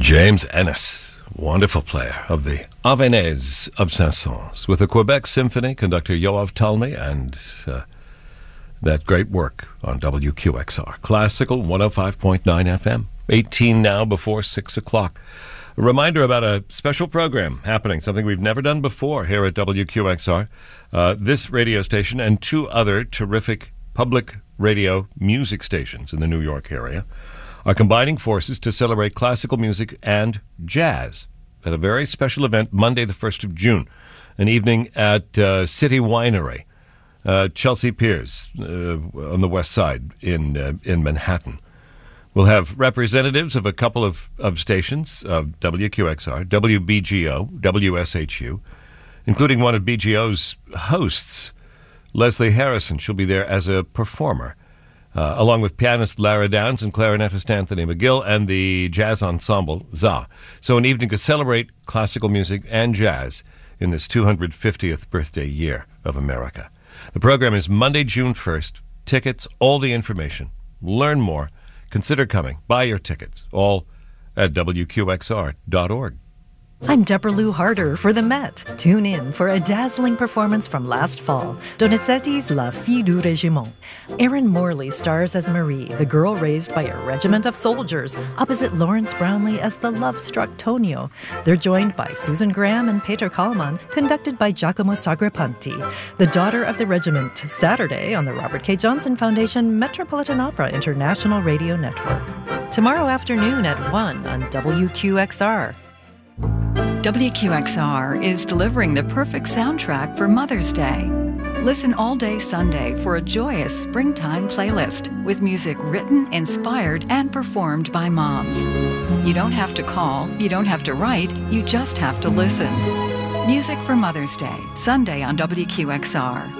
James Ennis, wonderful player of the Avenais of Saint-Saëns, with the Quebec Symphony, conductor Yoav Talmy, and that great work on WQXR. Classical 105.9 FM, 18 now before 6 o'clock. A reminder about a special program happening, something we've never done before here at WQXR. This radio station and two other terrific public radio music stations in the New York area are combining forces to celebrate classical music and jazz at a very special event Monday, the 1st of June, an evening at City Winery, Chelsea Piers on the west side in Manhattan. We'll have representatives of a couple of stations, WQXR, WBGO, WSHU, including one of BGO's hosts, Leslie Harrison. She'll be there as a performer, along with pianist Lara Downs and clarinetist Anthony McGill and the jazz ensemble ZA. So an evening to celebrate classical music and jazz in this 250th birthday year of America. The program is Monday, June 1st. Tickets, all the information. Learn more. Consider coming. Buy your tickets. All at WQXR.org. I'm Deborah Lou Harder for the Met. Tune in for a dazzling performance from last fall, Donizetti's La Fille du Régiment. Erin Morley stars as Marie, the girl raised by a regiment of soldiers, opposite Lawrence Brownlee as the love-struck Tonio. They're joined by Susan Graham and Peter Kallman, conducted by Giacomo Sagrapanti. The Daughter of the Regiment, Saturday on the Robert K. Johnson Foundation Metropolitan Opera International Radio Network. Tomorrow afternoon at 1 on WQXR. WQXR is delivering the perfect soundtrack for Mother's Day. Listen all day Sunday for a joyous springtime playlist with music written, inspired, and performed by moms. You don't have to call, you don't have to write, you just have to listen. Music for Mother's Day, Sunday on WQXR.